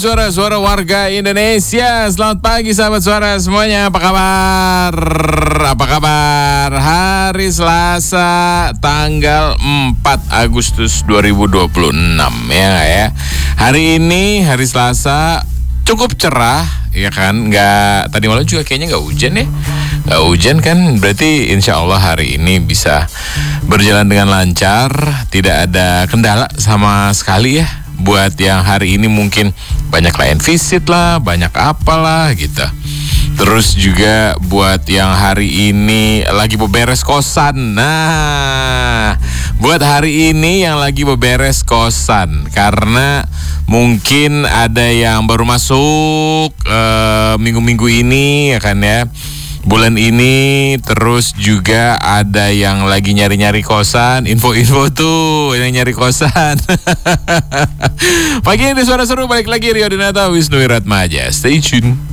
Suara-suara warga Indonesia. Selamat pagi sahabat suara semuanya. Apa kabar? Apa kabar? Hari Selasa tanggal 4 Agustus 2026 ya. Hari ini hari Selasa cukup cerah ya kan. Nggak, tadi malam juga kayaknya nggak hujan ya. Nggak hujan kan, berarti insya Allah hari ini bisa berjalan dengan lancar. Tidak ada kendala sama sekali ya. Buat yang hari ini mungkin banyak klien visit lah, banyak apalah gitu. Terus juga buat yang hari ini lagi beberes kosan. Nah, buat hari ini yang lagi beberes kosan, karena mungkin ada yang baru masuk minggu-minggu ini ya kan ya, bulan ini. Terus juga ada yang lagi nyari-nyari kosan. Info-info tuh yang nyari kosan. Pagi ini suara seru balik lagi, Rio Dinata, Wisnu Wiratmaja. Stay tune.